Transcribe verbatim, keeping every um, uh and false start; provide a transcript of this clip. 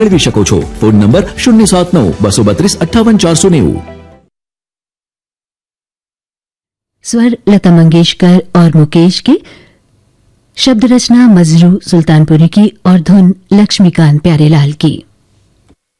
મેળવી શકો છો। ફોન નંબર શૂન્ય સાત નવ બસો બત્રીસ અઠ્ઠાવન ચારસો નેવું। स्वर लता मंगेशकर और मुकेश की, शब्द रचना मजरू सुल्तानपुरी की और धुन लक्ष्मीकांत प्यारेलाल की।